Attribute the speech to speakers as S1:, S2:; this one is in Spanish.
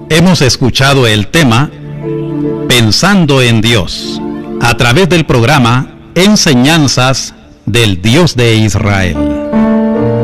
S1: Hemos escuchado el tema Pensando en Dios a través del programa Enseñanzas del Dios de Israel.